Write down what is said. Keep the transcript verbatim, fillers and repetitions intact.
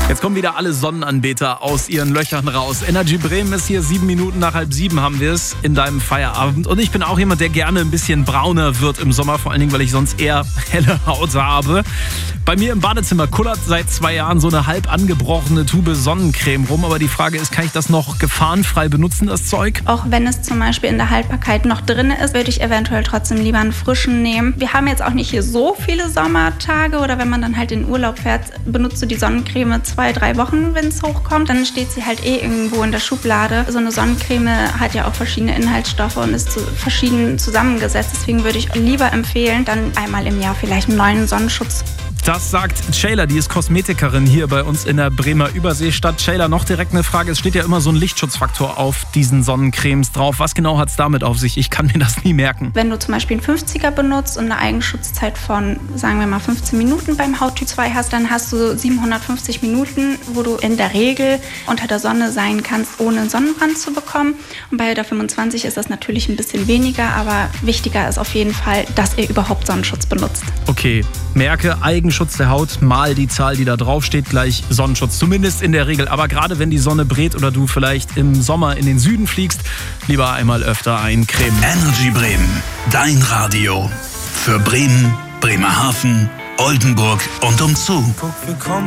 Jetzt kommen wieder alle Sonnenanbeter aus ihren Löchern raus. Energy Bremen ist hier, sieben Minuten nach halb sieben haben wir es in deinem Feierabend. Und ich bin auch jemand, der gerne ein bisschen brauner wird im Sommer, vor allen Dingen, weil ich sonst eher helle Haut habe. Bei mir im Badezimmer kullert seit zwei Jahren so eine halb angebrochene Tube Sonnencreme rum. Aber die Frage ist, kann ich das noch gefahrenfrei benutzen, das Zeug? Auch wenn es zum Beispiel in der Haltbarkeit noch drin ist, würde ich eventuell trotzdem lieber einen frischen nehmen. Wir haben jetzt auch nicht hier so viele Sommertage oder wenn man dann halt in Urlaub fährt, benutzt du die Sonnencreme zwei, drei Wochen, wenn es hochkommt. Dann steht sie halt eh irgendwo in der Schublade. So eine Sonnencreme hat ja auch verschiedene Inhaltsstoffe und ist zu verschieden zusammengesetzt. Deswegen würde ich lieber empfehlen, dann einmal im Jahr vielleicht einen neuen Sonnenschutz. Das sagt Shayla, die ist Kosmetikerin hier bei uns in der Bremer Überseestadt. Shayla, noch direkt eine Frage. Es steht ja immer so ein Lichtschutzfaktor auf diesen Sonnencremes drauf. Was genau hat es damit auf sich? Ich kann mir das nie merken. Wenn du zum Beispiel einen fünfziger benutzt und eine Eigenschutzzeit von, sagen wir mal, fünfzehn Minuten beim Hauttyp zwei hast, dann hast du siebenhundertfünfzig Minuten, wo du in der Regel unter der Sonne sein kannst, ohne einen Sonnenbrand zu bekommen. Und bei der fünfundzwanzig ist das natürlich ein bisschen weniger, aber wichtiger ist auf jeden Fall, dass ihr überhaupt Sonnenschutz benutzt. Okay, merke Eigenschutz der Haut mal die Zahl, die da drauf steht, gleich Sonnenschutz. Zumindest in der Regel. Aber gerade wenn die Sonne brät oder du vielleicht im Sommer in den Süden fliegst, lieber einmal öfter eincremen. Energy Bremen, dein Radio. Für Bremen, Bremerhaven, Oldenburg und umzu. Guck, wir kommen